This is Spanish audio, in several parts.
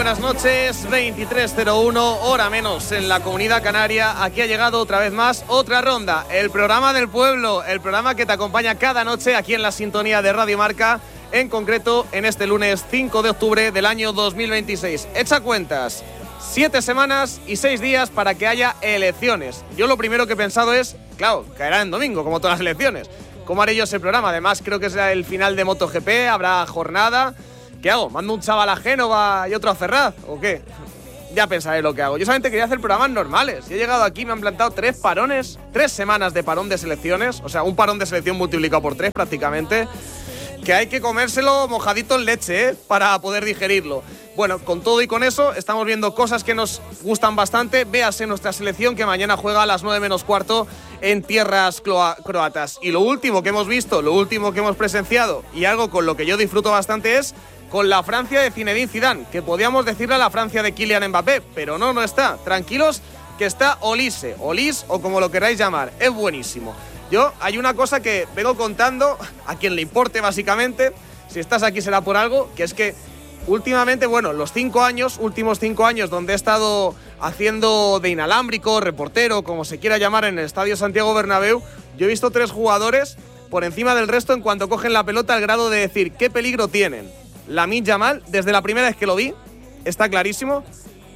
buenas noches. 23:01, hora menos en la Comunidad Canaria. Aquí ha llegado otra vez más otra ronda, el programa del pueblo, el programa que te acompaña cada noche aquí en la sintonía de Radio Marca, en concreto en este lunes 5 de octubre del año 2026. Echa cuentas, 7 semanas y 6 días para que haya elecciones. Yo lo primero que he pensado es, claro, caerá en domingo, como todas las elecciones. ¿Cómo haré yo ese programa? Además, creo que será el final de MotoGP, habrá jornada. ¿Qué hago? ¿Mando un chaval a Génova y otro a Ferraz? ¿O qué? Ya pensaré lo que hago. Yo solamente quería hacer programas normales. Y he llegado aquí, me han plantado 3 parones, 3 semanas de parón de selecciones. O sea, un parón de selección multiplicado por 3 prácticamente. Que hay que comérselo mojadito en leche, ¿eh? Para poder digerirlo. Bueno, con todo y con eso, estamos viendo cosas que nos gustan bastante. Véase nuestra selección que mañana juega a las 9 menos cuarto en tierras croatas. Y lo último que hemos visto, lo último que hemos presenciado, y algo con lo que yo disfruto bastante es con la Francia de Zinedine Zidane, que podíamos decirle a la Francia de Kylian Mbappé, pero no está. Tranquilos, que está Olise, o como lo queráis llamar, es buenísimo. Hay una cosa que vengo contando, a quien le importe básicamente, si estás aquí será por algo, que es que últimamente, bueno, los últimos 5 años donde he estado haciendo de inalámbrico, reportero, como se quiera llamar, en el Estadio Santiago Bernabéu, yo he visto 3 jugadores por encima del resto en cuanto cogen la pelota al grado de decir qué peligro tienen. Lamine Yamal, desde la primera vez que lo vi, está clarísimo.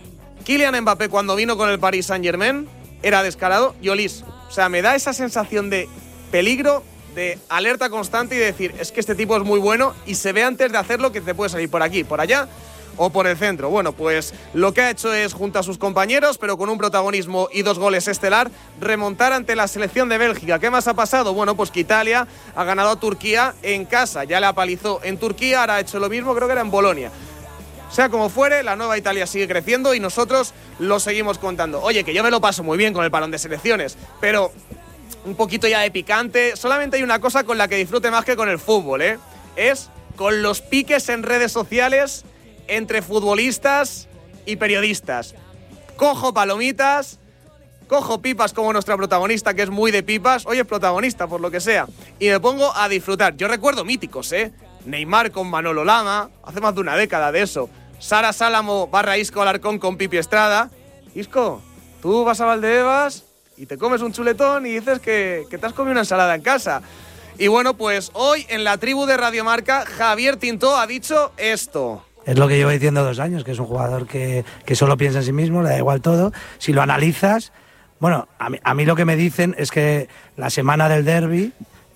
Kylian Mbappé, cuando vino con el Paris Saint-Germain, era descarado. Y Olise, o sea, me da esa sensación de peligro, de alerta constante y de decir, es que este tipo es muy bueno y se ve antes de hacerlo que te puede salir por aquí, por allá o por el centro. Bueno, pues lo que ha hecho es, junto a sus compañeros, pero con un protagonismo y 2 goles estelar, remontar ante la selección de Bélgica. ¿Qué más ha pasado? Bueno, pues que Italia ha ganado a Turquía en casa. Ya le apalizó en Turquía, ahora ha hecho lo mismo, creo que era en Bolonia. Sea como fuere, la nueva Italia sigue creciendo y nosotros lo seguimos contando. Oye, que yo me lo paso muy bien con el parón de selecciones, pero un poquito ya de picante. Solamente hay una cosa con la que disfrute más que con el fútbol, ¿eh? Es con los piques en redes sociales entre futbolistas y periodistas. Cojo palomitas, cojo pipas como nuestra protagonista, que es muy de pipas. Hoy es protagonista, por lo que sea. Y me pongo a disfrutar. Yo recuerdo míticos, ¿eh? Neymar con Manolo Lama, hace más de una década de eso. Sara Sálamo / Isco Alarcón con Pipi Estrada. Isco, tú vas a Valdebebas y te comes un chuletón y dices que te has comido una ensalada en casa. Y bueno, pues hoy en la tribu de Radio Marca, Javier Tintó ha dicho esto. Es lo que llevo diciendo 2 años, que es un jugador que solo piensa en sí mismo, le da igual todo. Si lo analizas, bueno, a mí lo que me dicen es que la semana del derbi,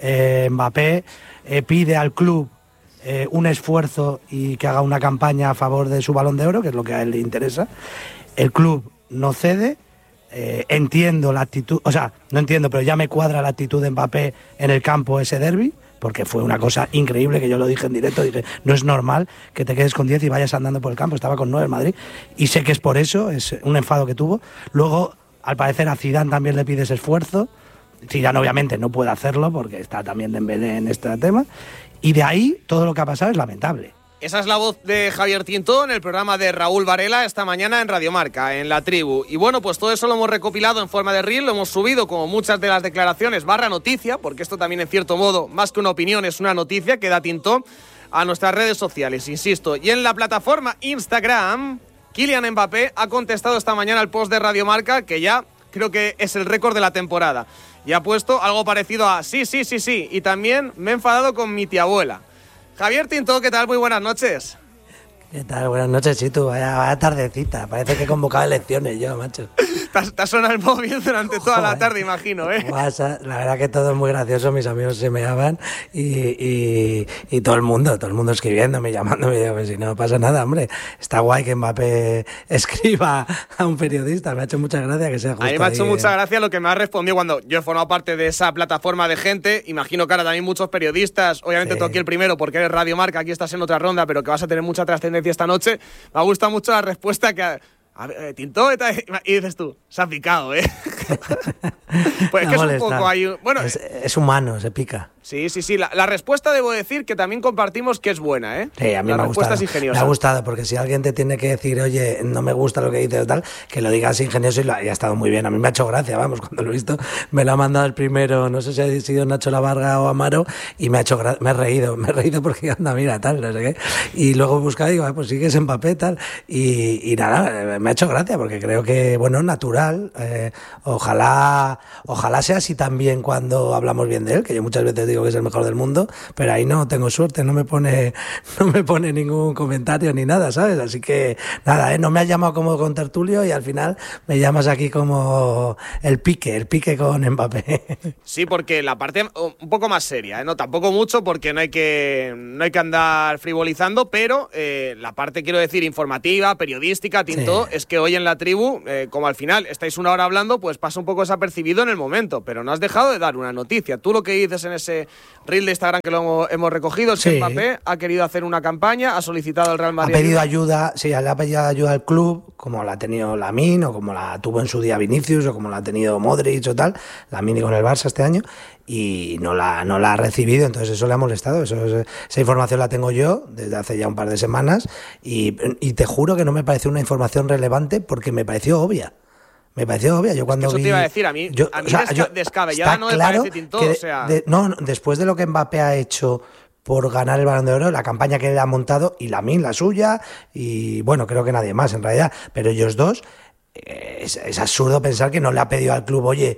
Mbappé pide al club un esfuerzo y que haga una campaña a favor de su Balón de Oro, que es lo que a él le interesa. El club no cede. Entiendo la actitud, o sea, no entiendo, pero ya me cuadra la actitud de Mbappé en el campo ese derbi, porque fue una cosa increíble, que yo lo dije en directo, dije, no es normal que te quedes con 10 y vayas andando por el campo. Estaba con 9 en Madrid y sé que es por eso, es un enfado que tuvo. Luego, al parecer, a Zidane también le pide ese esfuerzo. Zidane obviamente no puede hacerlo porque está también Dembélé en este tema, y de ahí todo lo que ha pasado es lamentable. Esa es la voz de Javier Tintó en el programa de Raúl Varela esta mañana en Radio Marca, en La Tribu. Y bueno, pues todo eso lo hemos recopilado en forma de reel, lo hemos subido como muchas de las declaraciones / noticia, porque esto también en cierto modo, más que una opinión, es una noticia que da Tintó a nuestras redes sociales, insisto. Y en la plataforma Instagram, Kylian Mbappé ha contestado esta mañana al post de Radio Marca, que ya creo que es el récord de la temporada. Y ha puesto algo parecido a sí, y también me he enfadado con mi tía abuela. Javier Tintó, ¿qué tal? Muy buenas noches. ¿Qué tal? Buenas noches, Chitu. Vaya tardecita. Parece que he convocado elecciones yo, macho. Te has sonado el móvil durante toda la tarde, imagino, ¿eh? La verdad que todo es muy gracioso. Mis amigos se me llaman y todo el mundo escribiéndome, llamándome. Digo, pues si no pasa nada, hombre. Está guay que Mbappé escriba a un periodista. Me ha hecho mucha gracia que sea justo. A mí me ha hecho mucha gracia lo que me ha respondido cuando yo he formado parte de esa plataforma de gente. Imagino que ahora también muchos periodistas. Obviamente tú aquí el primero porque eres Radio Marca, aquí estás en otra ronda, pero que vas a tener mucha trascendencia esta noche. Me ha gustado mucho la respuesta que Tintó, y dices tú, se ha picado, ¿eh? Pues es que es un poco ahí. Bueno, es humano, se pica. Sí. La respuesta debo decir que también compartimos que es buena, ¿eh? Sí, a mí la me ha respuesta gustado. es ingeniosa. Me ha gustado, porque si alguien te tiene que decir, oye, no me gusta lo que dices o tal, que lo digas ingenioso y ha estado muy bien. A mí me ha hecho gracia, vamos, cuando lo he visto, me lo ha mandado el primero, no sé si ha sido Nacho Lavarga o Amaro, y me he reído porque anda, mira, tal, no sé qué. Y luego he buscado y digo, pues sigues en papel, tal. Y nada, me ha hecho gracia, porque creo que, bueno, natural. Ojalá sea así también cuando hablamos bien de él, que yo muchas veces digo que es el mejor del mundo, pero ahí no tengo suerte, no me pone ningún comentario ni nada, ¿sabes? Así que nada, no me has llamado como con Tertulio y al final me llamas aquí como el pique con Mbappé. Sí, porque la parte un poco más seria, no tampoco mucho, porque no hay que andar frivolizando, pero la parte, quiero decir, informativa, periodística, Tinto, sí. Es que hoy en la tribu, como al final estáis una hora hablando, pues pasa un poco desapercibido en el momento, pero no has dejado de dar una noticia. Tú lo que dices en ese reel de Instagram que lo hemos recogido es que Mbappé ha querido hacer una campaña, ha solicitado al Real Madrid. Ha pedido ayuda, sí, le ha pedido ayuda al club, como la ha tenido Lamine, o como la tuvo en su día Vinicius, o como la ha tenido Modric o tal, Lamine con el Barça este año, y no la ha recibido, entonces eso le ha molestado. Esa información la tengo yo desde hace ya un par de semanas, y te juro que no me pareció una información relevante porque me pareció obvia. Yo cuando eso vi, te iba a decir, a mí descabellada no me parece, Tinto, después de lo que Mbappé ha hecho por ganar el Balón de Oro, la campaña que él ha montado, y Lamine la suya, y bueno, creo que nadie más en realidad, pero ellos dos, es absurdo pensar que no le ha pedido al club, oye,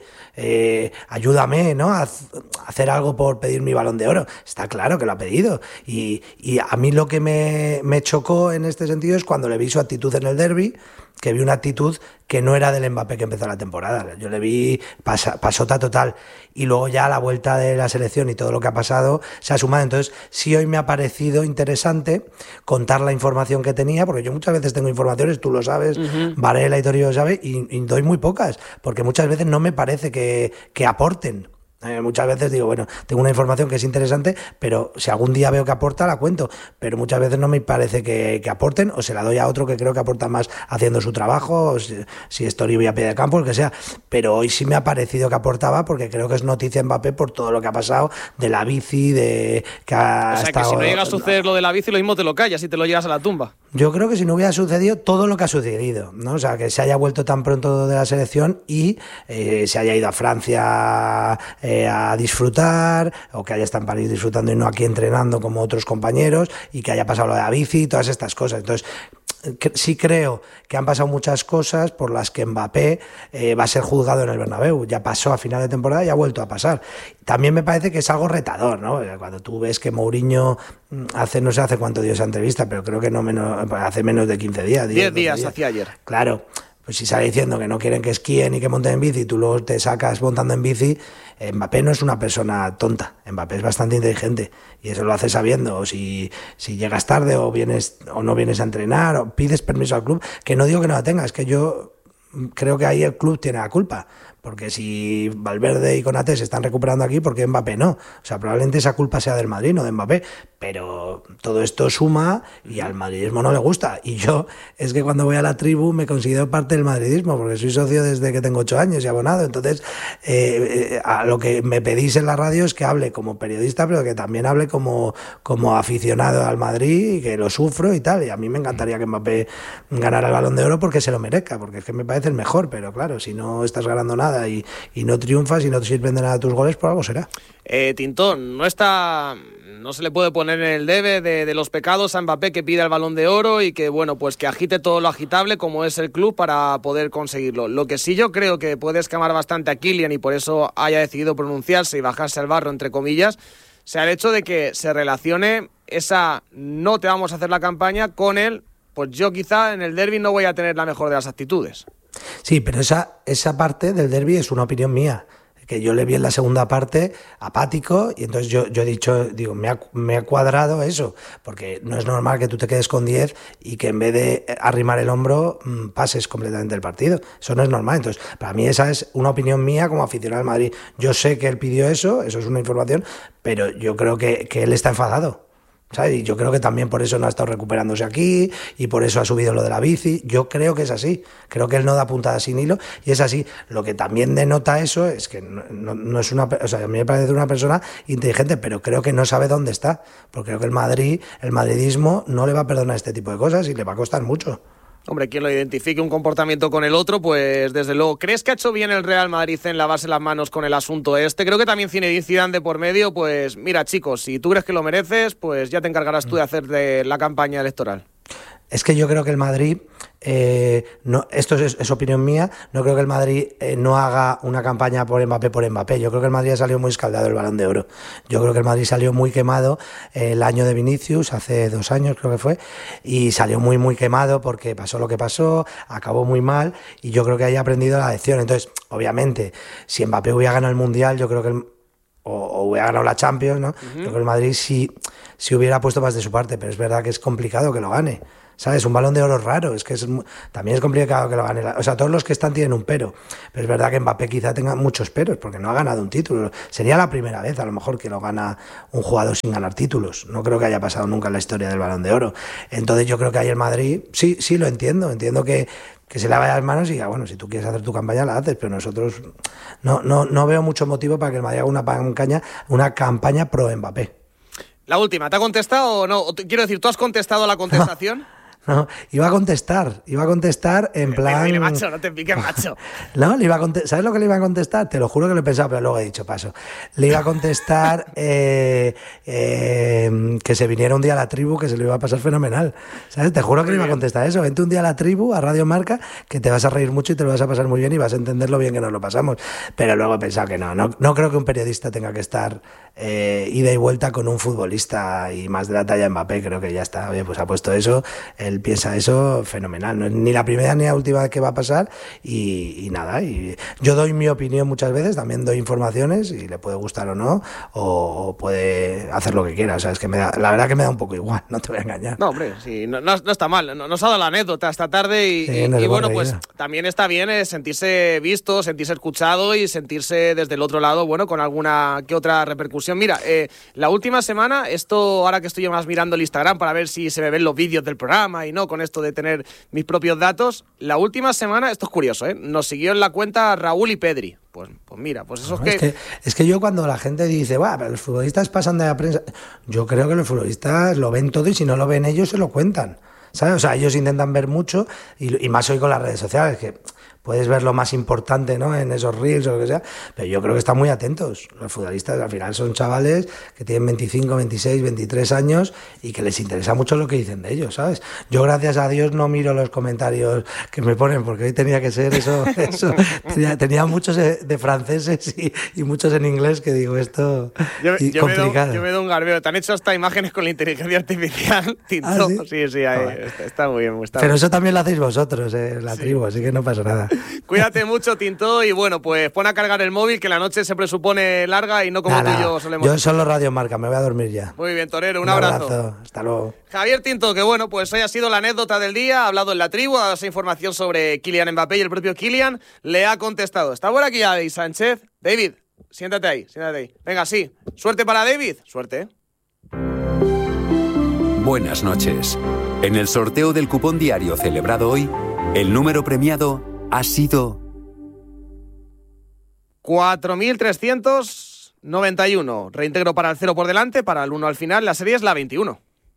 ayúdame, ¿no? A hacer algo por pedir mi Balón de Oro. Está claro que lo ha pedido. Y a mí lo que me chocó en este sentido es cuando le vi su actitud en el derbi, que vi una actitud que no era del Mbappé que empezó la temporada. Yo le vi pasota total. Y luego ya a la vuelta de la selección y todo lo que ha pasado se ha sumado. Entonces, sí, hoy me ha parecido interesante contar la información que tenía, porque yo muchas veces tengo informaciones, tú lo sabes, Varela y Torillo lo sabe, y doy muy pocas, porque muchas veces no me parece que aporten. Muchas veces digo, bueno, tengo una información que es interesante, pero si algún día veo que aporta, la cuento. Pero muchas veces no me parece que aporten, o se la doy a otro que creo que aporta más haciendo su trabajo, o si es Toribio a pie de campo, el que sea. Pero hoy sí me ha parecido que aportaba, porque creo que es noticia Mbappé por todo lo que ha pasado, de la bici, de que ha estado... que si no llega a suceder lo de la bici, lo mismo te lo callas y te lo llevas a la tumba. Yo creo que si no hubiera sucedido todo lo que ha sucedido, ¿no? O sea, que se haya vuelto tan pronto de la selección y se haya ido a Francia a disfrutar, o que haya estado en París disfrutando y no aquí entrenando como otros compañeros, y que haya pasado lo de la bici y todas estas cosas. Entonces, sí creo que han pasado muchas cosas por las que Mbappé va a ser juzgado en el Bernabéu. Ya pasó a final de temporada y ha vuelto a pasar. También me parece que es algo retador, ¿no? Cuando tú ves que Mourinho no sé hace cuánto dio esa entrevista, pero creo que hace menos de 15 días. 10 días, hacía ayer. Claro. Pues si sale diciendo que no quieren que esquíen y que monten en bici, y tú luego te sacas montando en bici, Mbappé no es una persona tonta. Mbappé es bastante inteligente y eso lo hace sabiendo. O si llegas tarde o no vienes a entrenar o pides permiso al club, que no digo que no la tengas, que yo creo que ahí el club tiene la culpa. Porque si Valverde y Konaté se están recuperando aquí, ¿por qué Mbappé no? O sea, probablemente esa culpa sea del Madrid, no de Mbappé. Pero todo esto suma y al madridismo no le gusta. Y yo, es que cuando voy a la tribu me considero parte del madridismo, porque soy socio desde que tengo 8 años y abonado. Entonces, a lo que me pedís en la radio es que hable como periodista, pero que también hable como aficionado al Madrid, y que lo sufro y tal. Y a mí me encantaría que Mbappé ganara el Balón de Oro porque se lo merezca, porque es que me parece el mejor. Pero claro, si no estás ganando nada y no triunfas y no te sirven de nada tus goles, por algo será. Tintón, no se le puede poner en el debe de los pecados a Mbappé que pida el Balón de Oro y que, bueno, pues que agite todo lo agitable como es el club para poder conseguirlo. Lo que sí yo creo que puede escamar bastante a Kylian, y por eso haya decidido pronunciarse y bajarse al barro, entre comillas, sea el hecho de que se relacione esa no te vamos a hacer la campaña con él, pues yo quizá en el derbi no voy a tener la mejor de las actitudes. Sí, pero esa parte del derbi es una opinión mía, que yo le vi en la segunda parte apático, y entonces yo he dicho, digo, me ha cuadrado eso, porque no es normal que tú te quedes con 10 y que en vez de arrimar el hombro pases completamente el partido. Eso no es normal. Entonces, para mí esa es una opinión mía como aficionado al Madrid. Yo sé que él pidió eso es una información, pero yo creo que él está enfadado. ¿sabes? Y yo creo que también por eso no ha estado recuperándose aquí y por eso ha subido lo de la bici. Yo creo que es así. Creo que él no da puntada sin hilo y es así. Lo que también denota eso es que no es una... O sea, a mí me parece una persona inteligente, pero creo que no sabe dónde está. Porque creo que el madridismo no le va a perdonar este tipo de cosas y le va a costar mucho. Hombre, quien lo identifique un comportamiento con el otro, pues desde luego. ¿Crees que ha hecho bien el Real Madrid en lavarse las manos con el asunto este? Creo que también Zinedine Zidane de por medio, pues mira chicos, si tú crees que lo mereces, pues ya te encargarás tú de hacer de la campaña electoral. Es que yo creo que el Madrid, no, esto es opinión mía, no creo que el Madrid no haga una campaña por Mbappé. Yo creo que el Madrid ha salido muy escaldado el Balón de Oro. Yo creo que el Madrid salió muy quemado el año de Vinicius, hace 2 años creo que fue, y salió muy quemado porque pasó lo que pasó, acabó muy mal, y yo creo que haya aprendido la lección. Entonces, obviamente, si Mbappé hubiera ganado el Mundial, yo creo que o hubiera ganado la Champions, ¿no? Creo que el Madrid sí hubiera puesto más de su parte, pero es verdad que es complicado que lo gane. ¿Sabes? Un Balón de Oro raro, es que también es complicado que lo gane. O sea, todos los que están tienen un pero es verdad que Mbappé quizá tenga muchos peros porque no ha ganado un título. Sería la primera vez a lo mejor que lo gana un jugador sin ganar títulos. No creo que haya pasado nunca en la historia del Balón de Oro. Entonces yo creo que ahí el Madrid, sí lo entiendo que se lave las manos y diga, bueno, si tú quieres hacer tu campaña la haces, pero nosotros no veo mucho motivo para que el Madrid haga una campaña pro Mbappé. La última, ¿te ha contestado o no? Quiero decir, ¿tú has contestado la contestación? No, iba a contestar en plan... Dile, macho, no te piques, macho. No, le iba a contestar, ¿sabes lo que le iba a contestar? Te lo juro que lo he pensado, pero luego he dicho paso. Le iba a contestar que se viniera un día a la tribu, que se lo iba a pasar fenomenal. ¿Sabes? Te juro que le iba a contestar eso. Vente un día a la tribu, a Radio Marca, que te vas a reír mucho y te lo vas a pasar muy bien y vas a entender lo bien que nos lo pasamos. Pero luego he pensado que no creo que un periodista tenga que estar ida y vuelta con un futbolista y más de la talla de Mbappé. Creo que ya está. Oye, pues ha puesto eso, él piensa eso, fenomenal. No es ni la primera ni la última vez que va a pasar y nada. Y yo doy mi opinión muchas veces, también doy informaciones y le puede gustar o no, o puede hacer lo que quiera. O sea, es que la verdad que me da un poco igual, no te voy a engañar. No, hombre, sí, no está mal. Nos ha dado la anécdota esta tarde y bueno, pues también está bien sentirse visto, sentirse escuchado y sentirse desde el otro lado, bueno, con alguna que otra repercusión. Mira, la última semana, esto ahora que estoy más mirando el Instagram para ver si se me ven los vídeos del programa y no, con esto de tener mis propios datos, la última semana, esto es curioso, nos siguió en la cuenta Raúl y Pedri. Pues mira, pues eso es que yo cuando la gente dice, pero los futbolistas pasan de la prensa, yo creo que los futbolistas lo ven todo y si no lo ven ellos se lo cuentan, ¿sabes? O sea, ellos intentan ver mucho y más hoy con las redes sociales, que puedes ver lo más importante, ¿no?, en esos reels o lo que sea, pero yo creo que están muy atentos. Los futbolistas al final son chavales que tienen 25, 26, 23 años y que les interesa mucho lo que dicen de ellos, ¿sabes? Yo, gracias a Dios, no miro los comentarios que me ponen, porque hoy tenía que ser eso. Tenía muchos de franceses y muchos en inglés que digo, esto complicado. Yo me doy un garbeo. Te han hecho hasta imágenes con la inteligencia artificial, Tinto. ¿Ah, sí? Sí, ahí, está muy bien. Pero eso también lo hacéis vosotros, la tribu, así que no pasa nada. Cuídate mucho, Tinto, y bueno, pues pon a cargar el móvil, que la noche se presupone larga y no como tú y yo solemos. Yo solo Radio Marca, me voy a dormir ya. Muy bien, Torero, un abrazo. Hasta luego. Javier Tinto, que bueno, pues hoy ha sido la anécdota del día, ha hablado en la tribu, ha dado esa información sobre Kylian Mbappé y el propio Kylian le ha contestado. Está por aquí ya David Sánchez. David, siéntate ahí. Venga, sí. Suerte para David. Suerte. Buenas noches. En el sorteo del cupón diario celebrado hoy, el número premiado ha sido 4.391. Reintegro para el 0 por delante, para el 1 al final. La serie es la 21.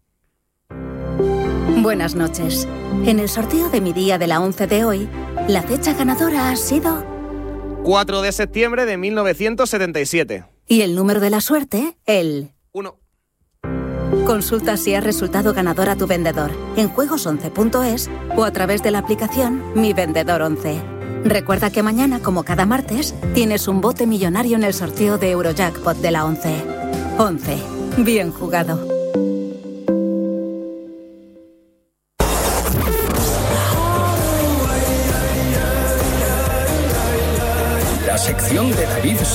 Buenas noches. En el sorteo de mi día de la 11 de hoy, la fecha ganadora ha sido 4 de septiembre de 1977. Y el número de la suerte, el 1. Consulta si has resultado ganador a tu vendedor en juegos11.es o a través de la aplicación Mi Vendedor 11. Recuerda que mañana, como cada martes, tienes un bote millonario en el sorteo de Eurojackpot de la 11. 11. Bien jugado. La sección de David